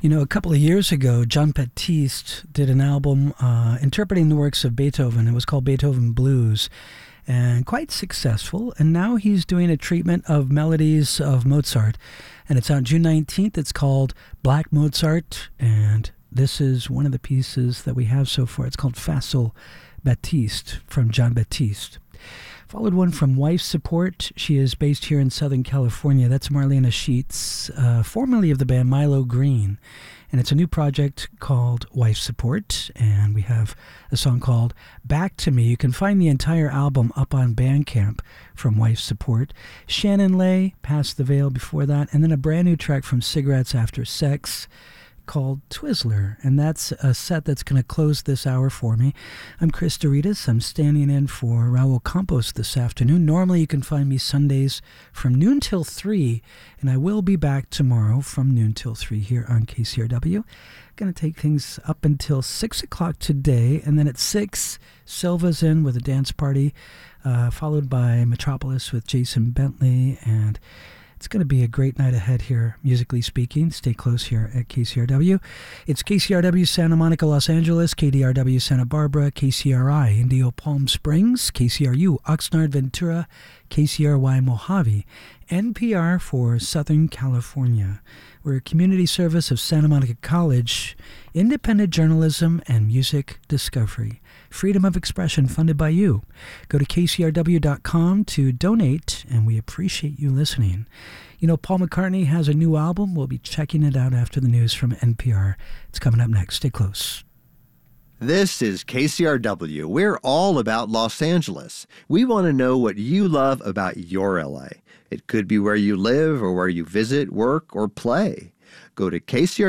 You know, a couple of years ago, Jon Batiste did an album interpreting the works of Beethoven. It was called Beethoven Blues, and quite successful. And now he's doing a treatment of melodies of Mozart, and it's on June 19th. It's called Black Mozart, and this is one of the pieces that we have so far. It's called Facile Batiste from Jon Batiste. Followed one from Wife Support. She is based here in Southern California. That's Marlena Sheets, formerly of the band Milo Green. And it's a new project called Wife Support. And we have a song called Back to Me. You can find the entire album up on Bandcamp from Wife Support. Shannon Lay, Past the Veil before that. And then a brand new track from Cigarettes After Sex called Twizzler, and that's a set that's going to close this hour for me. I'm Chris Doritas. I'm standing in for Raul Campos this afternoon. Normally you can find me Sundays from noon till 3, and I will be back tomorrow from noon till 3 here on KCRW. Going to take things up until 6 o'clock today, and then at 6, Silva's in with a dance party, followed by Metropolis with Jason Bentley, and it's going to be a great night ahead here, musically speaking. Stay close here at KCRW. It's KCRW Santa Monica, Los Angeles, KDRW Santa Barbara, KCRI Indio Palm Springs, KCRU Oxnard Ventura, KCRY Mojave, NPR for Southern California. We're a community service of Santa Monica College, independent journalism and music discovery. Freedom of expression funded by you. Go to kcrw.com to donate, and we appreciate you listening. You know, Paul McCartney has a new album. We'll be checking it out after the news from NPR. It's coming up next. Stay close. This is KCRW. We're all about Los Angeles. We want to know what you love about your LA. It could be where you live or where you visit, work, or play. Go to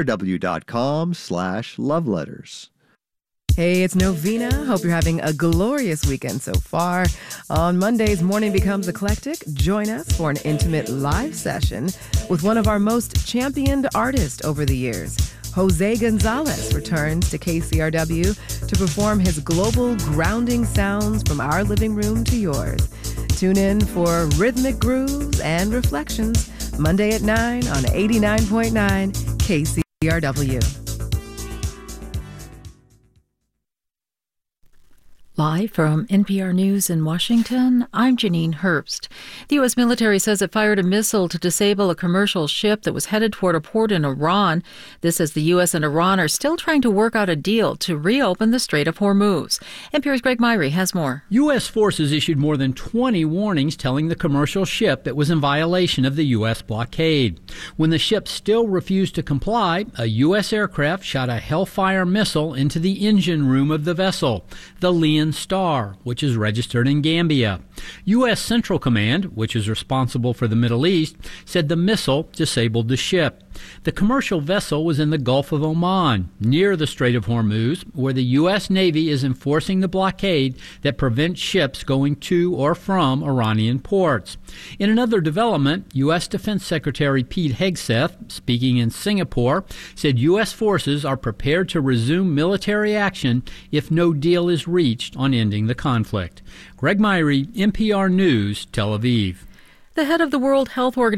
kcrw.com/loveletters. Hey, it's Novena. Hope you're having a glorious weekend so far. On Mondays, Morning Becomes Eclectic. Join us for an intimate live session with one of our most championed artists over the years. Jose Gonzalez returns to KCRW to perform his global grounding sounds from our living room to yours. Tune in for rhythmic grooves and reflections Monday at 9 on 89.9 KCRW. Live from NPR News in Washington, I'm Janine Herbst. The U.S. military says it fired a missile to disable a commercial ship that was headed toward a port in Iran. This as the U.S. and Iran are still trying to work out a deal to reopen the Strait of Hormuz. NPR's Greg Myrie has more. U.S. forces issued more than 20 warnings telling the commercial ship it was in violation of the U.S. blockade. When the ship still refused to comply, a U.S. aircraft shot a Hellfire missile into the engine room of the vessel, the Lion Star, which is registered in Gambia. U.S. Central Command, which is responsible for the Middle East, said the missile disabled the ship. The commercial vessel was in the Gulf of Oman, near the Strait of Hormuz, where the U.S. Navy is enforcing the blockade that prevents ships going to or from Iranian ports. In another development, U.S. Defense Secretary Pete Hegseth, speaking in Singapore, said U.S. forces are prepared to resume military action if no deal is reached on ending the conflict. Greg Myrie, NPR News, Tel Aviv. The head of the World Health Organization